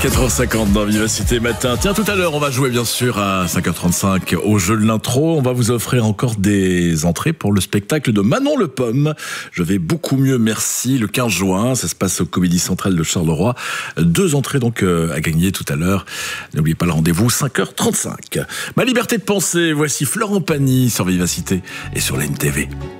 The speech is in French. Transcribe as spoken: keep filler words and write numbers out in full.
quatre heures cinquante dans Vivacité Matin. Tiens, tout à l'heure, on va jouer bien sûr à cinq heures trente-cinq au jeu de l'intro. On va vous offrir encore des entrées pour le spectacle de Manon Le Pomme. Je vais beaucoup mieux, merci. Le quinze juin, ça se passe au Comédie Centrale de Charleroi. Deux entrées donc euh, à gagner tout à l'heure. N'oubliez pas le rendez-vous, cinq heures trente-cinq. Ma liberté de penser, voici Florent Pagny sur Vivacité et sur la N T V.